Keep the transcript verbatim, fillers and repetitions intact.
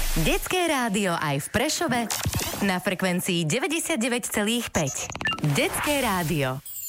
Detské rádio aj v Prešove na frekvencii deväťdesiatdeväť celá päť. Detské rádio.